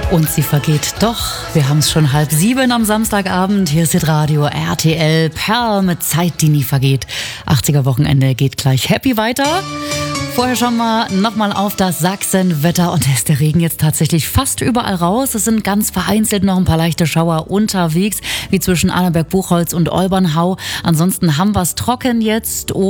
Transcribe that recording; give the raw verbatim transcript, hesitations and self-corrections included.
Und sie vergeht doch. Wir haben es schon halb sieben am Samstagabend. Hier ist das Radio R T L Perl mit Zeit, die nie vergeht. achtziger-Wochenende geht gleich happy weiter. Vorher schon mal nochmal auf das Sachsenwetter und da ist der Regen jetzt tatsächlich fast überall raus. Es sind ganz vereinzelt noch ein paar leichte Schauer unterwegs, wie zwischen Annaberg-Buchholz und Olbernhau. Ansonsten haben wir es trocken jetzt.